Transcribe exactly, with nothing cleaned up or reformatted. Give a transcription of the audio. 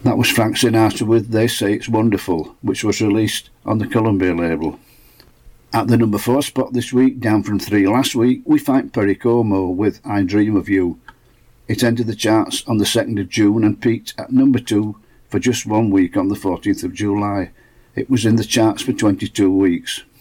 That was Frank Sinatra with They Say It's Wonderful, which was released on the Columbia label. At the number four spot this week, down from three last week, we find Perry Como with I Dream of You. It entered the charts on the second of June and peaked at number two for just one week on the fourteenth of July. It was in the charts for twenty-two weeks.